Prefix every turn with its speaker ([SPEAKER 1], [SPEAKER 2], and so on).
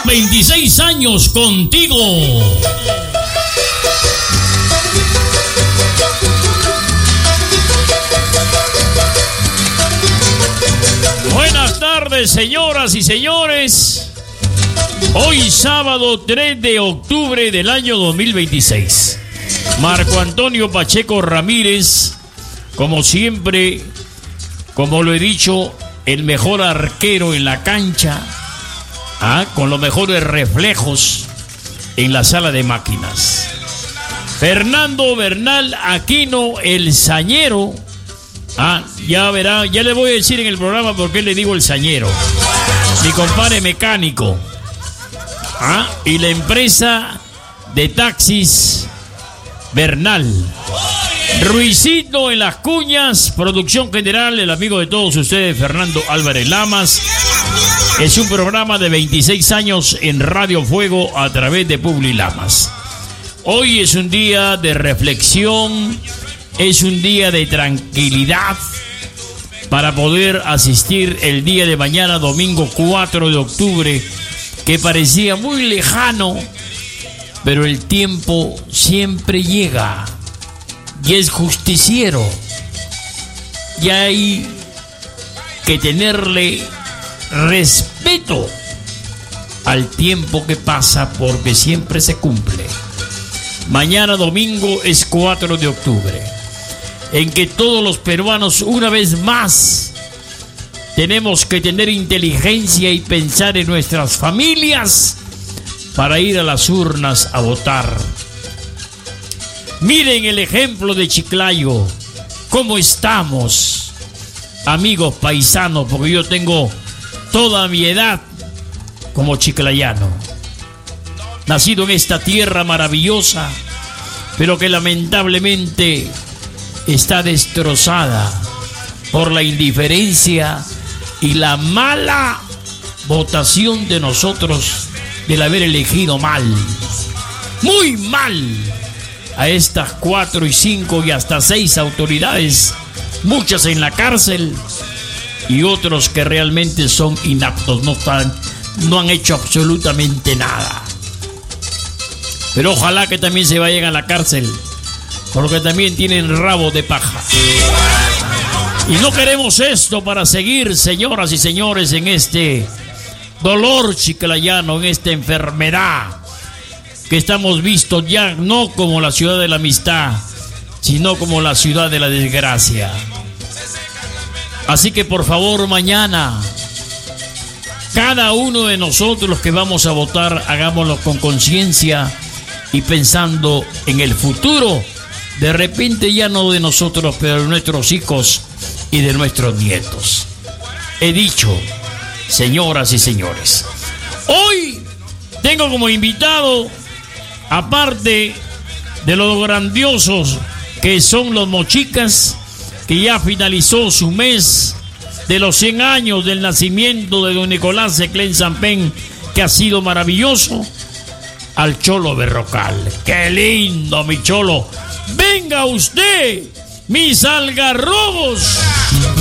[SPEAKER 1] 26 años contigo. Buenas tardes, señoras y señores. Hoy sábado 3 de octubre del año 2026. Marco Antonio Pacheco Ramírez, como siempre, como lo he dicho, el mejor arquero en la cancha, con los mejores reflejos en la sala de máquinas. Fernando Bernal Aquino, el Sañero. Ya verá, ya le voy a decir en el programa por qué le digo el Sañero. Mi compadre mecánico. Y la empresa de taxis Bernal. Ruizito en las cuñas, producción general, el amigo de todos ustedes, Fernando Álvarez Lamas. Es un programa de 26 años en Radio Fuego a través de Publi Lamas. Hoy es un día de reflexión, es un día de tranquilidad para poder asistir el día de mañana, domingo 4 de octubre, que parecía muy lejano, pero el tiempo siempre llega y es justiciero. Y hay que tenerle respeto al tiempo que pasa porque siempre se cumple. Mañana domingo es 4 de octubre, en que todos los peruanos una vez más tenemos que tener inteligencia y pensar en nuestras familias para ir a las urnas a votar. Miren el ejemplo de Chiclayo, cómo estamos, amigos paisanos, porque yo tengo toda mi edad como chiclayano, nacido en esta tierra maravillosa, pero que lamentablemente está destrozada por la indiferencia y la mala votación de nosotros del haber elegido mal, muy mal, a estas 4 y 5 y hasta 6 autoridades, muchas en la cárcel y otros que realmente son inaptos, no han hecho absolutamente nada. Pero ojalá que también se vayan a la cárcel, porque también tienen rabo de paja. Y no queremos esto para seguir, señoras y señores, en este dolor chiclayano, en esta enfermedad que estamos vistos ya no como la ciudad de la amistad, sino como la ciudad de la desgracia. Así que por favor, mañana, cada uno de nosotros los que vamos a votar, hagámoslo con conciencia y pensando en el futuro, de repente ya no de nosotros, pero de nuestros hijos y de nuestros nietos. He dicho, señoras y señores, hoy tengo como invitado, aparte de los grandiosos que son los Mochicas, que ya finalizó su mes de los 100 años del nacimiento de don Nicolás Seclén Sampén, que ha sido maravilloso, al Cholo Berrocal. ¡Qué lindo, mi Cholo! ¡Venga usted, mis algarrobos!